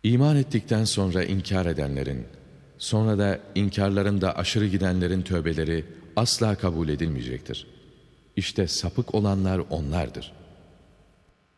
İman ettikten sonra inkar edenlerin, sonra da inkarlarında aşırı gidenlerin tövbeleri asla kabul edilmeyecektir. İşte sapık olanlar onlardır.